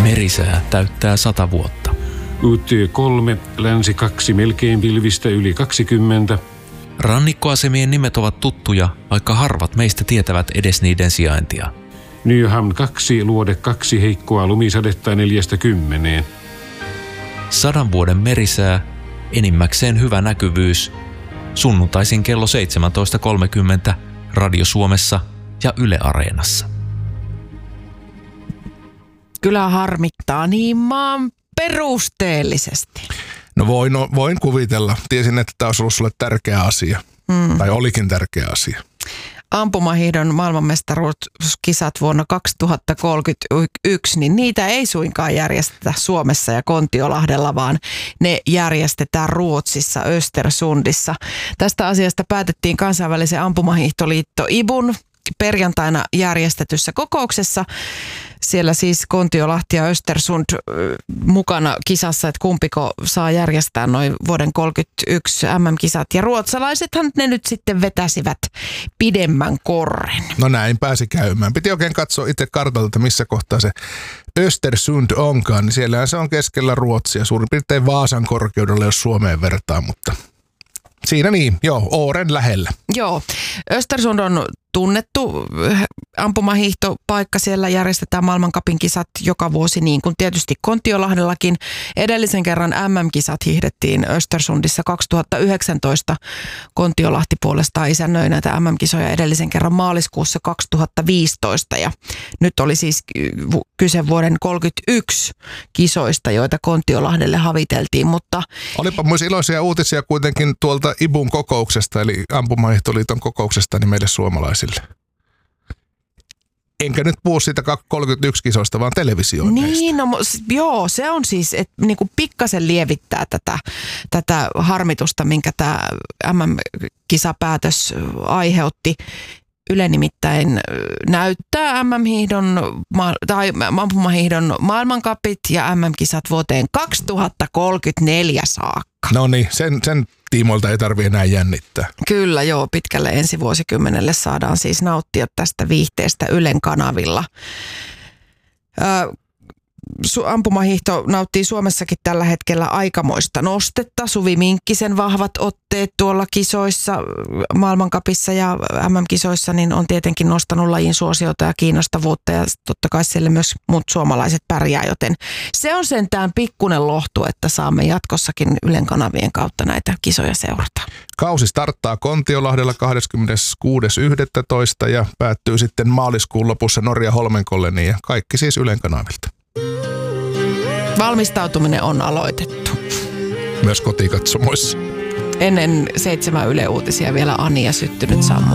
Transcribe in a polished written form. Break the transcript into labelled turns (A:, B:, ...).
A: Merisää täyttää 100 vuotta.
B: UT3, länsi 2, melkein pilvistä yli 20.
A: Rannikkoasemien nimet ovat tuttuja, vaikka harvat meistä tietävät edes niiden sijaintia.
B: Nyhamn 2, luode 2, heikkoa lumisadetta 4–10.
A: 100 vuoden merisää, enimmäkseen hyvä näkyvyys. Sunnuntaisin kello 17.30 Radio Suomessa ja Yle Areenassa.
C: Kyllä harmittaa niin maan perusteellisesti.
D: No voin kuvitella. Tiesin, että tämä olisi ollut sulle tärkeä asia. Tai olikin tärkeä asia.
C: Ampumahiihdon maailmanmestaruuskisat vuonna 2031, niin niitä ei suinkaan järjestetä Suomessa ja Kontiolahdella, vaan ne järjestetään Ruotsissa, Östersundissa. Tästä asiasta päätettiin kansainvälisen ampumahiihtoliitto IBUn perjantaina järjestetyssä kokouksessa. Siellä siis Kontiolahti ja Östersund mukana kisassa, että kumpiko saa järjestää noin vuoden 31 MM-kisat. Ja ruotsalaisethan ne nyt sitten vetäsivät pidemmän korren.
D: No näin pääsi käymään. Piti oikein katsoa itse kartalta, missä kohtaa se Östersund onkaan. Niin siellähän se on keskellä Ruotsia, suurin piirtein Vaasan korkeudella, jos Suomeen vertaa, mutta siinä niin, joo, Åren lähellä.
C: Joo, Östersund on tunnettu ampumahiihtopaikka. Siellä järjestetään maailmancupin kisat joka vuosi, niin kuin tietysti Kontiolahdellakin. Edellisen kerran MM-kisat hiihdettiin Östersundissa 2019. Kontiolahti puolestaan isännöi näitä MM-kisoja edellisen kerran maaliskuussa 2015. Ja nyt oli siis kyse vuoden 31 kisoista, joita Kontiolahdelle haviteltiin. Mutta
D: olipa myös iloisia uutisia kuitenkin tuolta IBUn kokouksesta, eli Ampumahiihtoliiton kokouksesta, niin meille suomalaisille. Enkä nyt puhu siitä 31 kisoista, vaan televisioinneista.
C: Niin, no joo, se on siis, että niinku pikkasen lievittää tätä harmitusta, minkä tämä MM-kisapäätös aiheutti. Yle nimittäin näyttää ampumahiihdon maailmancupit ja MM-kisat vuoteen 2034 saakka.
D: No niin, sen tiimoilta ei tarvitse enää jännittää.
C: Kyllä joo, pitkälle ensi vuosikymmenelle saadaan siis nauttia tästä viihteestä Ylen kanavilla. Ampumahiihto nauttii Suomessakin tällä hetkellä aikamoista nostetta. Suvi Minkkisen vahvat otteet tuolla kisoissa, maailmancupissa ja MM-kisoissa, niin on tietenkin nostanut lajin suosiota ja kiinnostavuutta, ja totta kai siellä myös muut suomalaiset pärjää, joten se on sentään pikkunen lohtu, että saamme jatkossakin Ylen kanavien kautta näitä kisoja seurata.
D: Kausi starttaa Kontiolahdella 26.11. ja päättyy sitten maaliskuun lopussa Norja Holmenkolleniin, ja kaikki siis Ylen kanavilta.
C: Valmistautuminen on aloitettu.
D: Myös kotikatsomoissa.
C: Ennen 7 Yle Uutisia vielä Ania syttynyt sammu.